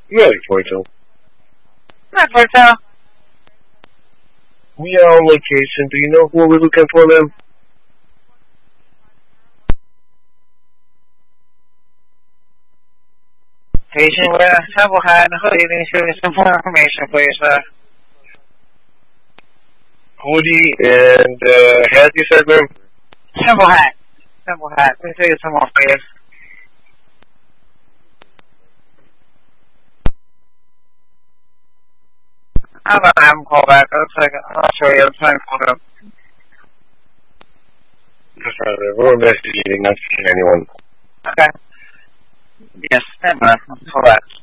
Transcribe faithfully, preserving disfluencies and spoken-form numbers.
Ready, forty-two. Hi, forty-two. We are on location. Do you know who we're looking for, ma'am? Patient with a sample hat and hoodie. Can you give me some more information, please, sir? Hoodie and uh, hat, you said, ma'am? Simple hat. Simple hat. Let me tell you some more, please. I'm going to have him call back. Looks like I'll show you. I'm trying to call him. That's right, ma'am. We're investigating, not seeing anyone. Okay. Yes, stand by. I'll call back.